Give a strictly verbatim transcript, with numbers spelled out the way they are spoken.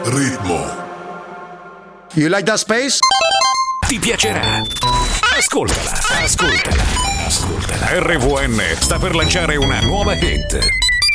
Ritmo. You like that space? Ti piacerà. Ascoltala, ascoltala, ascoltala. R V N sta per lanciare una nuova hit.